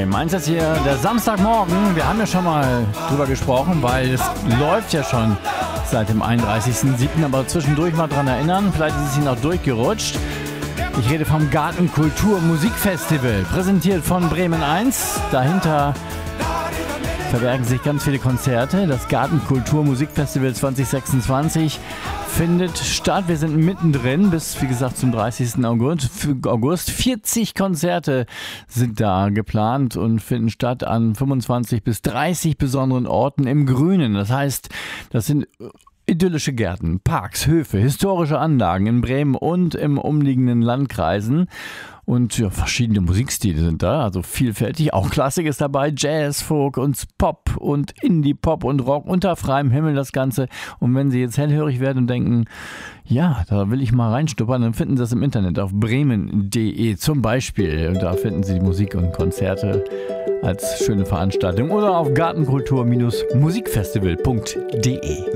Bremen 1 ist hier der Samstagmorgen. Wir haben ja schon mal drüber gesprochen, weil es läuft ja schon seit dem 31.07. Aber zwischendurch mal dran erinnern, vielleicht ist es Ihnen auch durchgerutscht. Ich rede vom Gartenkultur Musikfestival, präsentiert von Bremen 1. Dahinter verbergen sich ganz viele Konzerte. Das Gartenkultur Musikfestival 2026 findet statt. Wir sind mittendrin bis, wie gesagt, zum 30. August. 40 Konzerte sind da geplant und finden statt an 25 bis 30 besonderen Orten im Grünen. Das heißt, das sind idyllische Gärten, Parks, Höfe, historische Anlagen in Bremen und im umliegenden Landkreisen. Und ja, verschiedene Musikstile sind da, also vielfältig. Auch Klassik ist dabei, Jazz, Folk und Pop und Indie-Pop und Rock unter freiem Himmel das Ganze. Und wenn Sie jetzt hellhörig werden und denken, ja, da will ich mal reinstuppern, dann finden Sie das im Internet auf bremen.de zum Beispiel. Und da finden Sie die Musik und Konzerte als schöne Veranstaltung oder auf gartenkultur-musikfestival.de.